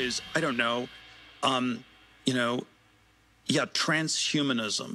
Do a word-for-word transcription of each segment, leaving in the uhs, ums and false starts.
is, I don't know, um, you know, yeah, transhumanism.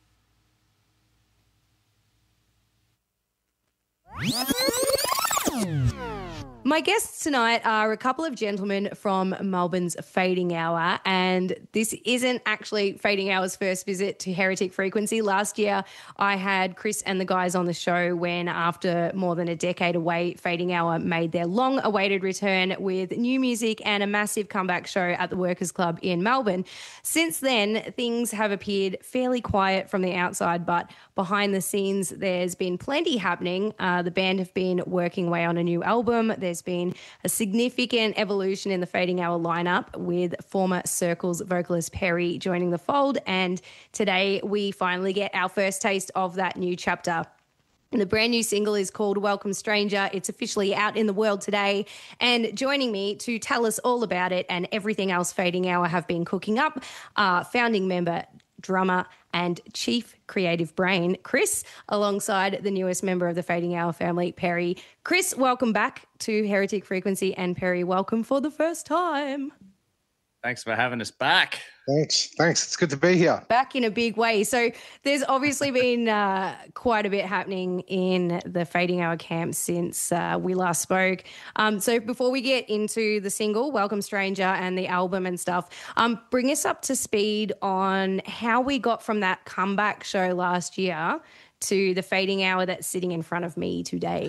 My guests tonight are a couple of gentlemen from Melbourne's Fading Hour, and this isn't actually Fading Hour's first visit to Heretic Frequency. Last year, I had Chris and the guys on the show when, after more than a decade away, Fading Hour made their long-awaited return with new music and a massive comeback show at the Workers Club in Melbourne. Since then, things have appeared fairly quiet from the outside, but behind the scenes, there's been plenty happening. Uh, the band have been working away on a new album. There's been a significant evolution in the Fading Hour lineup, with former Circles vocalist Perry joining the fold. And today we finally get our first taste of that new chapter. The brand new single is called Welcome Stranger. It's officially out in the world today. And joining me to tell us all about it and everything else Fading Hour have been cooking up are founding member, drummer and chief creative brain, Chris, alongside the newest member of the Fading Hour family, Perry. Chris, welcome back to Heretic Frequency, and Perry, welcome for the first time. Thanks for having us back. Thanks. Thanks. It's good to be here. Back in a big way. So there's obviously been uh, quite a bit happening in the Fading Hour camp since uh, we last spoke. Um, so before we get into the single, Welcome Stranger, and the album and stuff, um, bring us up to speed on how we got from that comeback show last year to the Fading Hour that's sitting in front of me today.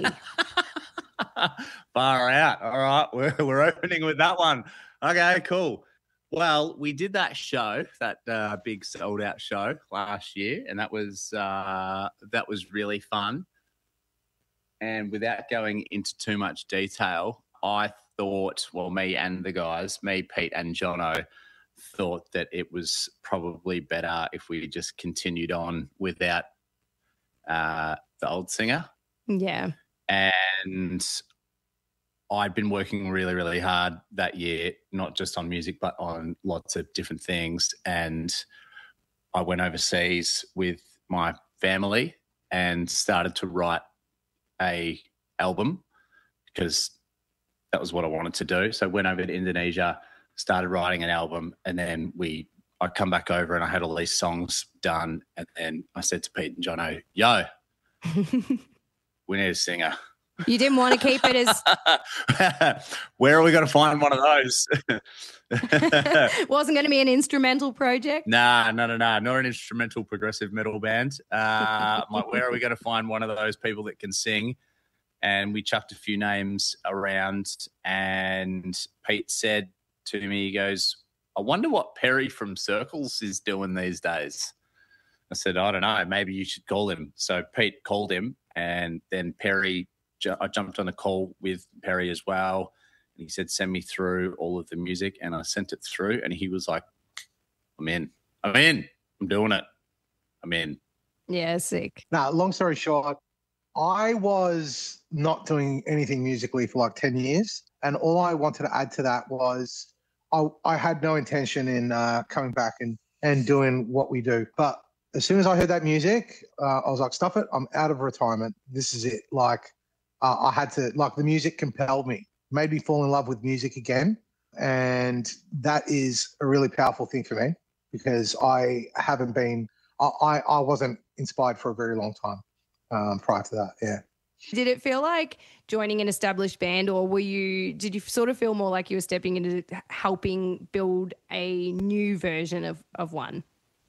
Far out. All right. We're, we're opening with that one. Okay, cool. Well, we did that show, that uh, big sold-out show last year, and that was uh, that was really fun. And without going into too much detail, I thought, well, me and the guys, me, Pete, and Jono, thought that it was probably better if we just continued on without uh, the old singer. Yeah. And I'd been working really, really hard that year, not just on music, but on lots of different things. And I went overseas with my family and started to write a album because that was what I wanted to do. So I went over to Indonesia, started writing an album, and then we I come back over and I had all these songs done. And then I said to Pete and Jono, yo, we need a singer. You didn't want to keep it as... Where are we going to find one of those? Wasn't going to be an instrumental project? Nah, no, no, no. Not an instrumental progressive metal band. Uh, I'm like, where are we going to find one of those people that can sing? And we chucked a few names around, and Pete said to me, he goes, I wonder what Perry from Circles is doing these days. I said, I don't know. Maybe you should call him. So Pete called him, and then Perry... I jumped on a call with Perry as well, and he said, send me through all of the music, and I sent it through, and he was like, I'm in. I'm in. I'm doing it. I'm in. Yeah, sick. Now, long story short, I was not doing anything musically for like ten years, and all I wanted to add to that was I, I had no intention in uh, coming back and, and doing what we do. But as soon as I heard that music, uh, I was like, stuff it. I'm out of retirement. This is it. Like, Uh, I had to, like, the music compelled me, made me fall in love with music again. And that is a really powerful thing for me because I haven't been, I, I, I wasn't inspired for a very long time um, prior to that. Yeah. Did it feel like joining an established band, or were you, did you sort of feel more like you were stepping into helping build a new version of, of one?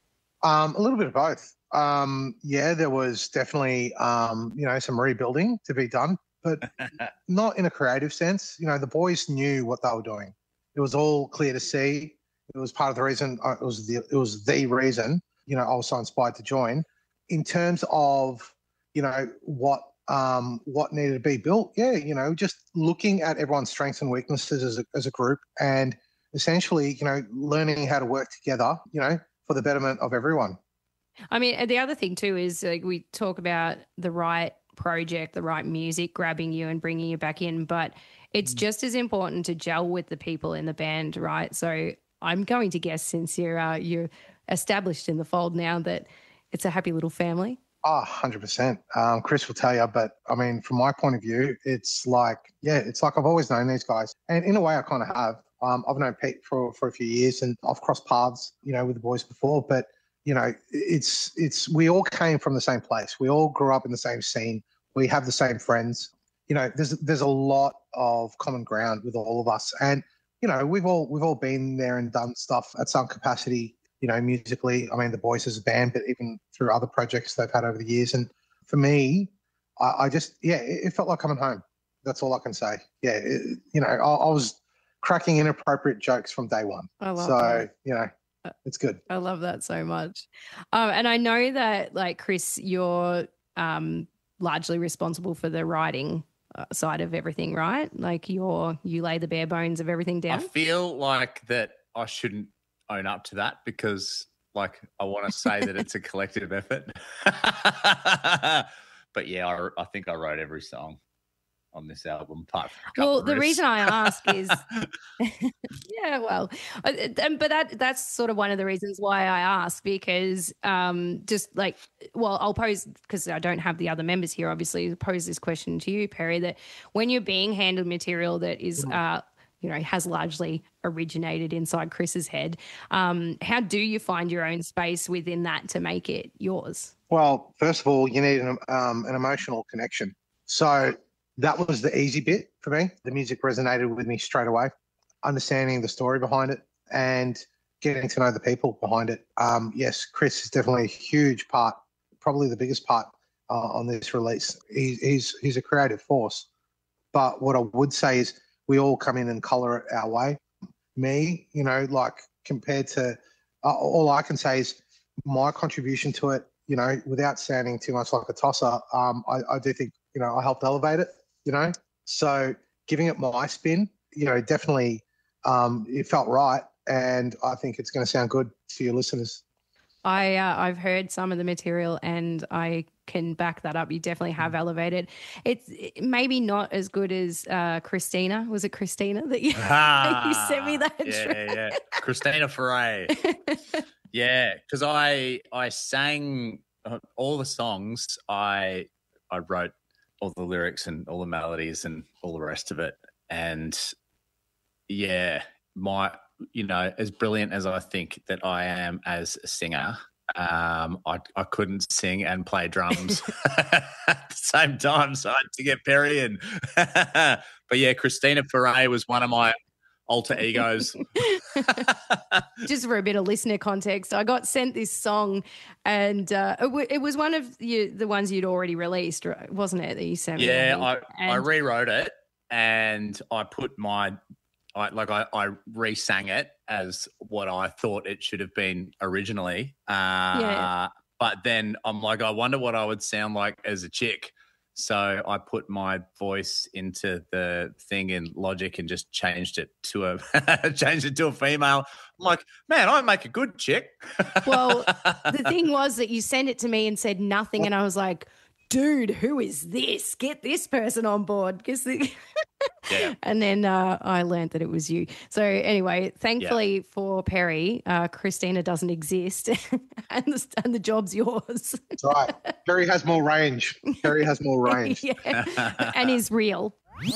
Um, a little bit of both. Um, yeah, there was definitely, um, you know, some rebuilding to be done, but not in a creative sense. You know, the boys knew what they were doing. It was all clear to see. It was part of the reason, uh, it was the, it was the reason, you know, I was so inspired to join. In terms of, you know, what, um, what needed to be built, yeah, you know, just looking at everyone's strengths and weaknesses as a, as a group and essentially, you know, learning how to work together, you know, for the betterment of everyone. I mean, the other thing too is like we talk about the right project, the right music grabbing you and bringing you back in, but it's just as important to gel with the people in the band, right? So I'm going to guess, since you're uh, you're established in the fold now, that it's a happy little family. Oh, one hundred percent. Um, Chris will tell you, but I mean, from my point of view, it's like, yeah, it's like I've always known these guys. And in a way, I kind of have. Um, I've known Pete for, for a few years and I've crossed paths, you know, with the boys before. But, you know, it's, it's, we all came from the same place. We all grew up in the same scene. We have the same friends. You know, there's, there's a lot of common ground with all of us. And, you know, we've all, we've all been there and done stuff at some capacity, you know, musically. I mean, the boys as a band, but even through other projects they've had over the years. And for me, I, I just, yeah, it, it felt like coming home. That's all I can say. Yeah, it, you know, I, I was cracking inappropriate jokes from day one. I love so, that. you know, it's good. I love that so much. Um, and I know that, like, Chris, you're um, largely responsible for the writing uh, side of everything, right? Like, you're, you lay the bare bones of everything down. I feel like that I shouldn't own up to that because, like, I want to say that it's a collective effort. But, yeah, I, I think I wrote every song on this album. Apart from a couple well, of the riffs. reason I ask is, yeah, well, uh, but that that's sort of one of the reasons why I ask, because um, just like, well, I'll pose, because I don't have the other members here, obviously, pose this question to you, Perry, that when you're being handed material that is, uh, you know, has largely originated inside Chris's head, um, how do you find your own space within that to make it yours? Well, first of all, you need an, um, an emotional connection. So that was the easy bit for me. The music resonated with me straight away, understanding the story behind it and getting to know the people behind it. Um, yes, Chris is definitely a huge part, probably the biggest part uh, on this release. He, he's he's a creative force. But what I would say is we all come in and colour it our way. Me, you know, like compared to uh, all I can say is my contribution to it, you know, without sounding too much like a tosser, um, I, I do think, you know, I helped elevate it. You know, so giving it my spin, you know, definitely um, it felt right. And I think it's going to sound good to your listeners. I, uh, I've heard some of the material and I can back that up. You definitely have elevated. It's maybe not as good as uh, Christina. Was it Christina that you, Ah, you sent me that yeah, track? yeah. Christina Foray. Yeah, because I I sang uh, all the songs. I I wrote all the lyrics and all the melodies and all the rest of it. And yeah, my, you know, as brilliant as I think that I am as a singer, um, I, I couldn't sing and play drums at the same time. So I had to get Perry in. But yeah, Christina Foray was one of my alter egos. Just for a bit of listener context, I got sent this song and uh, it, w- it was one of you, the ones you'd already released, wasn't it, that you sent me? Yeah, I, I, and- I rewrote it and I put my, I, like I, I re-sang it as what I thought it should have been originally. Uh, Yeah. But then I'm like, I wonder what I would sound like as a chick. So I put my voice into the thing in Logic and just changed it to a changed it to a female. I'm like, man, I make a good chick. Well, the thing was that you sent it to me and said nothing, and I was like, dude, who is this? Get this person on board. Because the Yeah. And then uh, I learned that it was you. So anyway, thankfully Yeah. for Perry, uh, Christina doesn't exist and, the, and the job's yours. That's right. Perry has more range. Perry has more range. Yeah. And is real.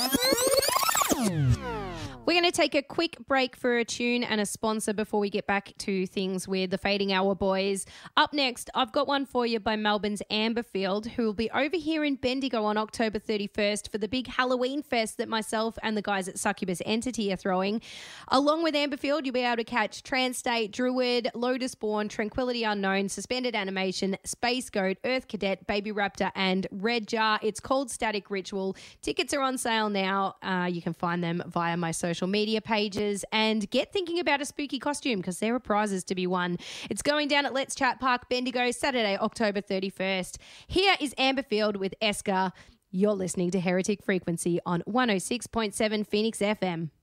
We're going to take a quick break for a tune and a sponsor before we get back to things with the Fading Hour boys. Up next, I've got one for you by Melbourne's Amberfield, who will be over here in Bendigo on October thirty-first for the big Halloween fest that myself and the guys at Succubus Entity are throwing. Along with Amberfield, you'll be able to catch Transstate, Druid, Lotus Born, Tranquility Unknown, Suspended Animation, Space Goat, Earth Cadet, Baby Raptor, and Red Jar. It's called Static Ritual. Tickets are on sale now. Uh, you can find them via my social media pages and get thinking about a spooky costume because there are prizes to be won. It's going down at Let's Chat Park, Bendigo, Saturday, October thirty-first. Here is Amberfield with Eska. You're listening to Heretic Frequency on one oh six point seven Phoenix F M.